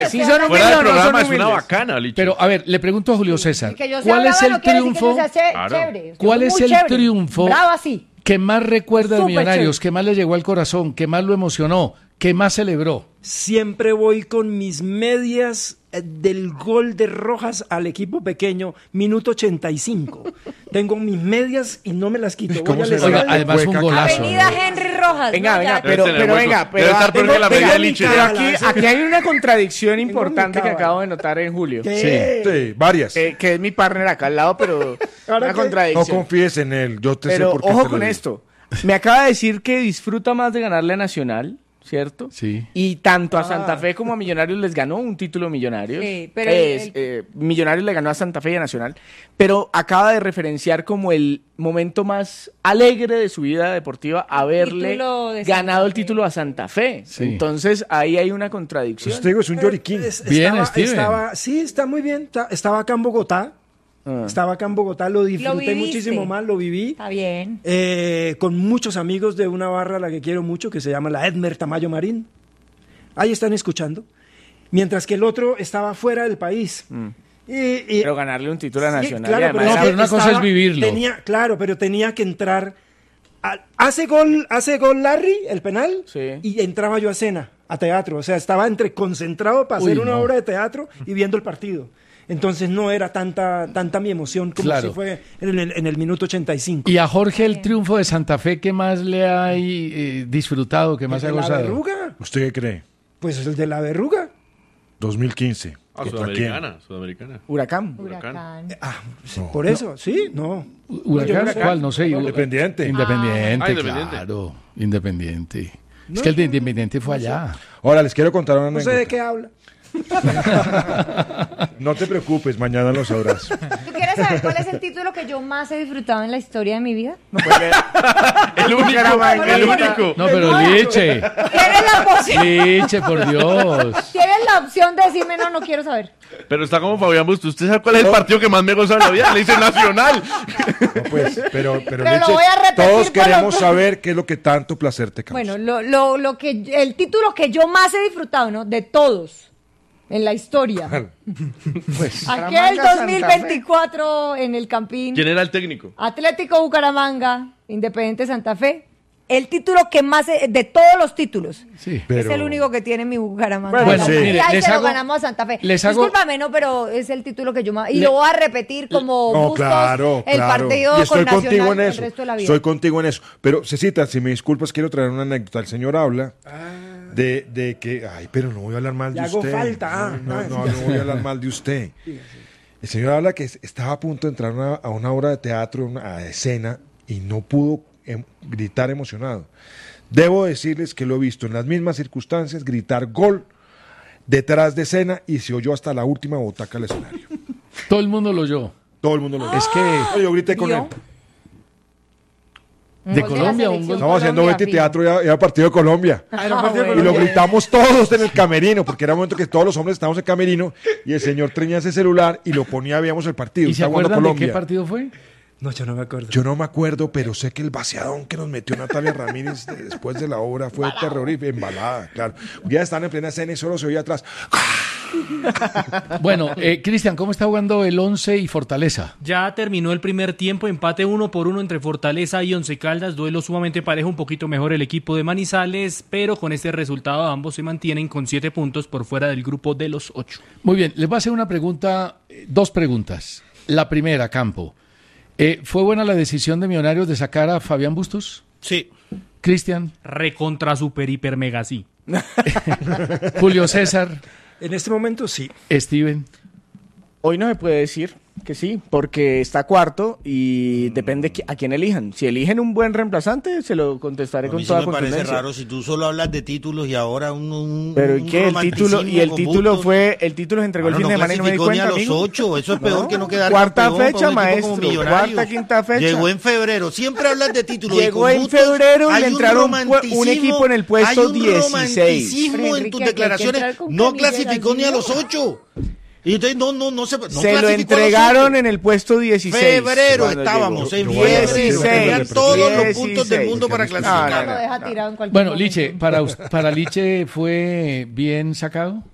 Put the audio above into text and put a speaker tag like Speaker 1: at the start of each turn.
Speaker 1: Si son un
Speaker 2: Fuera del
Speaker 1: millón, no
Speaker 2: programa
Speaker 1: son
Speaker 2: es una
Speaker 1: humildes.
Speaker 2: bacana, Licho.
Speaker 3: Pero, a ver, le pregunto a Julio César,
Speaker 4: Que yo sea
Speaker 3: ¿cuál es
Speaker 4: brava
Speaker 3: el
Speaker 4: no quiere decir que
Speaker 3: triunfo?
Speaker 4: yo sea
Speaker 2: Claro.
Speaker 4: chévere. Yo
Speaker 3: ¿Cuál
Speaker 4: soy
Speaker 3: es
Speaker 4: muy
Speaker 3: el
Speaker 4: chévere.
Speaker 3: triunfo
Speaker 4: Brava, sí.
Speaker 3: que más recuerda de
Speaker 4: Súper
Speaker 3: Millonarios,
Speaker 4: chévere.
Speaker 3: que más le llegó al corazón, que más lo emocionó, que más celebró?
Speaker 5: Siempre voy con mis medias del gol de Rojas al equipo pequeño, minuto 85. Tengo mis medias y no me las quito.
Speaker 3: ¿Cómo
Speaker 5: Voy
Speaker 3: se
Speaker 5: al
Speaker 3: llama?
Speaker 5: estadio.
Speaker 3: Además fue un golazo.
Speaker 4: Avenida Henry Rojas.
Speaker 1: Venga,
Speaker 4: ¿no?
Speaker 1: venga,
Speaker 4: Ya-
Speaker 1: pero
Speaker 2: Debe tener
Speaker 1: venga,
Speaker 2: hueco.
Speaker 1: pero
Speaker 2: Debe estar peor que la medida de Licho.
Speaker 1: pero
Speaker 5: ya.
Speaker 1: aquí hay una contradicción importante que
Speaker 5: cábala.
Speaker 1: acabo de notar en Julio.
Speaker 5: ¿Qué?
Speaker 6: Sí, varias.
Speaker 1: Que es mi partner acá al lado, pero
Speaker 5: ¿Ahora
Speaker 1: una
Speaker 5: qué?
Speaker 6: No
Speaker 1: contradicción.
Speaker 6: confíes en él, yo te sé
Speaker 1: Pero
Speaker 6: por qué te
Speaker 1: ojo
Speaker 6: lo
Speaker 1: con
Speaker 6: digo.
Speaker 1: esto. Me acaba de decir que disfruta más de ganarle a Nacional, ¿cierto?
Speaker 3: Sí.
Speaker 1: Y tanto a Santa Fe como a Millonarios les ganó un título Millonarios.
Speaker 4: Sí, pero
Speaker 1: Millonarios le ganó a Santa Fe y a Nacional. Pero acaba de referenciar como el momento más alegre de su vida deportiva haberle
Speaker 4: Título de Santa
Speaker 1: ganado el
Speaker 4: Fe.
Speaker 1: título a Santa Fe.
Speaker 3: Sí.
Speaker 1: Entonces ahí hay una contradicción.
Speaker 6: Pues te digo, es un lloriquín.
Speaker 3: Bien, Steven.
Speaker 5: Sí, está muy bien. Estaba acá en Bogotá. Estaba acá en Bogotá, lo disfruté
Speaker 4: viviste.
Speaker 5: muchísimo más, lo viví.
Speaker 4: Está bien.
Speaker 5: Con muchos amigos de una barra a la que quiero mucho, que se llama la Edmer Tamayo Marín. Ahí están escuchando. Mientras que el otro estaba fuera del país.
Speaker 1: Pero ganarle un título a
Speaker 5: Sí,
Speaker 1: Nacional.
Speaker 5: claro,
Speaker 1: y además
Speaker 3: No,
Speaker 1: era-
Speaker 3: pero una cosa es vivirlo.
Speaker 5: Claro, pero tenía que entrar. Hace gol Larry, el penal,
Speaker 1: Sí.
Speaker 5: y entraba yo a cena, a teatro. O sea, estaba entre concentrado para hacer
Speaker 3: Uy,
Speaker 5: una
Speaker 3: no.
Speaker 5: obra de teatro y viendo el partido. Entonces no era tanta mi emoción como
Speaker 3: Claro.
Speaker 5: si fue en el minuto 85.
Speaker 3: Y a Jorge el triunfo de Santa Fe, ¿qué más le ha disfrutado, qué más ha
Speaker 5: ¿El de la
Speaker 3: gozado?
Speaker 5: verruga?
Speaker 6: ¿Usted qué cree?
Speaker 5: Pues el de la verruga.
Speaker 6: 2015.
Speaker 2: Ah,
Speaker 6: ¿Contra
Speaker 2: Sudamericana, Sudamericana.
Speaker 1: Huracán.
Speaker 4: Huracán.
Speaker 5: Por eso, sí, no.
Speaker 3: ¿Huracán?
Speaker 5: Yo-
Speaker 3: ¿Cuál? No sé.
Speaker 6: Independiente.
Speaker 3: Independiente,
Speaker 2: Ah, Independiente.
Speaker 3: claro. Independiente. Es que el de Independiente fue allá.
Speaker 6: Ahora les quiero contar una
Speaker 5: No sé
Speaker 6: anécdota.
Speaker 5: de qué habla.
Speaker 6: No te preocupes, mañana lo sabrás.
Speaker 4: ¿Tú quieres saber cuál es el título que yo más he disfrutado en la historia de mi vida?
Speaker 2: El único, el único.
Speaker 3: No, pero Liche.
Speaker 4: Tienes la opción,
Speaker 3: Liche, por Dios.
Speaker 4: tienes la opción de decirme no quiero saber.
Speaker 2: Pero está como Fabián Busto. ¿Usted sabe cuál es el partido que más me goza en la vida? Le dice Nacional.
Speaker 6: No, pues, pero
Speaker 4: Pero
Speaker 6: Leche,
Speaker 4: lo voy a repetir
Speaker 6: todos
Speaker 4: por
Speaker 6: queremos
Speaker 4: lo-
Speaker 6: saber qué es lo que tanto placer te causa.
Speaker 4: Bueno, el título que yo más he disfrutado, ¿no? De todos en la historia.
Speaker 3: Pues,
Speaker 4: Aquel
Speaker 1: Bucaramanga, Santa
Speaker 4: 2024 en el Campín.
Speaker 2: ¿Quién era el técnico?
Speaker 4: Atlético Bucaramanga, Independiente Santa Fe. El título que más, de todos los títulos,
Speaker 3: sí.
Speaker 6: Pero-
Speaker 4: es el único que tiene mi Bucaramanga.
Speaker 3: Bueno,
Speaker 6: sí.
Speaker 3: mire,
Speaker 4: Y ahí
Speaker 3: les
Speaker 4: se lo
Speaker 3: hago-
Speaker 4: ganamos a Santa Fe.
Speaker 3: les hago-
Speaker 4: Discúlpame, no, pero es el título que yo más... Y lo voy a repetir como
Speaker 6: No,
Speaker 4: Bustos,
Speaker 6: claro,
Speaker 4: el
Speaker 6: claro.
Speaker 4: partido
Speaker 6: Y estoy
Speaker 4: con
Speaker 6: contigo
Speaker 4: Nacional
Speaker 6: en
Speaker 4: el
Speaker 6: eso.
Speaker 4: resto de la vida.
Speaker 6: Estoy contigo en eso. Pero, Cecita, si me disculpas, quiero traer una anécdota. El señor habla de que, ay, pero no voy a hablar mal de
Speaker 5: Le hago
Speaker 6: usted.
Speaker 5: falta.
Speaker 6: No voy a hablar mal de usted. El señor habla que estaba a punto de entrar a una obra de teatro, a escena, y no pudo gritar emocionado. Debo decirles que lo he visto en las mismas circunstancias gritar gol detrás de escena y se oyó hasta la última butaca del escenario.
Speaker 3: Todo el mundo lo oyó.
Speaker 6: Todo el mundo lo
Speaker 3: Es que
Speaker 6: Oye, yo grité con
Speaker 4: ¿Vio?
Speaker 6: él.
Speaker 3: de
Speaker 4: Gol
Speaker 3: Colombia,
Speaker 4: la
Speaker 3: un
Speaker 4: selección
Speaker 3: gol.
Speaker 6: Estamos haciendo
Speaker 4: Colombia,
Speaker 6: 20
Speaker 4: fijo.
Speaker 6: teatro y era partido de Colombia.
Speaker 4: bueno.
Speaker 6: Y lo gritamos todos en el camerino, porque era un momento que todos los hombres estábamos en camerino y el señor tenía ese celular y lo ponía, veíamos el partido.
Speaker 3: ¿Y se
Speaker 6: Estaba jugando
Speaker 3: acuerdan de qué
Speaker 6: Colombia.
Speaker 3: partido fue?
Speaker 5: No, yo no me acuerdo.
Speaker 6: Yo no me acuerdo, pero sé que el vaciadón que nos metió Natalia Ramírez después de la obra fue terrorífico, embalada, claro. Ya están en plena escena y solo se oía atrás.
Speaker 3: Bueno, Cristian, ¿cómo está jugando el 11 y Fortaleza?
Speaker 7: Ya terminó el primer tiempo, empate 1-1 entre Fortaleza y Once Caldas, duelo sumamente parejo, un poquito mejor el equipo de Manizales, pero con este resultado ambos se mantienen con 7 puntos por fuera del grupo de los 8.
Speaker 3: Muy bien, les voy a hacer una pregunta, dos preguntas. La primera, Campo. ¿Fue buena la decisión de Millonarios de sacar a Fabián Bustos?
Speaker 7: Sí.
Speaker 3: Cristian,
Speaker 7: Recontra super hiper mega sí.
Speaker 3: Julio César,
Speaker 5: En este momento sí.
Speaker 3: Steven.
Speaker 1: Hoy no se puede decir que sí, porque está cuarto y depende a quién elijan. Si eligen un buen reemplazante, se lo contestaré
Speaker 8: A
Speaker 1: con
Speaker 8: mí sí
Speaker 1: toda
Speaker 8: me parece
Speaker 1: contundencia.
Speaker 8: raro si tú solo hablas de títulos y ahora
Speaker 1: Pero ¿y qué? El título el título se entregó el fin de semana y no me di cuenta,
Speaker 8: ni a los
Speaker 1: amigo.
Speaker 8: 8, eso es peor
Speaker 1: No.
Speaker 8: que no quedar
Speaker 1: Cuarta
Speaker 8: campeón
Speaker 1: fecha,
Speaker 8: para un equipo como
Speaker 1: maestro,
Speaker 8: Millonarios.
Speaker 1: cuarta, quinta fecha.
Speaker 8: Llegó en febrero, siempre hablas de títulos. y
Speaker 1: Llegó
Speaker 8: con
Speaker 1: en
Speaker 8: Bustos
Speaker 1: febrero y
Speaker 8: hay
Speaker 1: le
Speaker 8: un
Speaker 1: entraron un
Speaker 8: romanticismo,
Speaker 1: equipo en el puesto
Speaker 8: hay un
Speaker 1: 16.
Speaker 8: romanticismo
Speaker 4: Pero,
Speaker 8: en
Speaker 4: Enrique,
Speaker 8: tus
Speaker 4: que hay que
Speaker 8: declaraciones.
Speaker 4: entrar con
Speaker 8: No
Speaker 4: canillera
Speaker 8: clasificó
Speaker 4: al
Speaker 8: ni a
Speaker 4: lío.
Speaker 8: los 8. Y entonces no se
Speaker 1: Se lo
Speaker 8: clasificó a los
Speaker 1: entregaron
Speaker 8: 8.
Speaker 1: en el puesto 16.
Speaker 8: Febrero
Speaker 1: cuando
Speaker 8: estábamos,
Speaker 1: llegó.
Speaker 8: en febrero.
Speaker 1: 16,
Speaker 8: Tenían todos los puntos del
Speaker 1: 16.
Speaker 8: mundo para
Speaker 1: No,
Speaker 8: clasificar.
Speaker 4: Lo deja tirado en cualquier
Speaker 3: Bueno,
Speaker 4: momento.
Speaker 3: Liche, para Liche fue bien sacado.